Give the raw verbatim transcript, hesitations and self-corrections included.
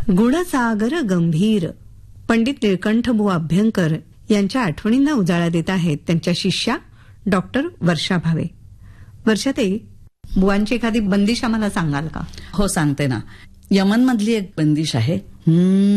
गुणसागर गंभीर पंडित निळकंठ बुवा अभ्यंकर यांच्या आठवणींना उजाळा देत आहेत त्यांच्या शिष्या डॉक्टर वर्षा भावे. वर्षाताई, बुवांची एखादी बंदिश आम्हाला सांगाल का? हो, सांगते ना. यमन मधली एक बंदिश आहे.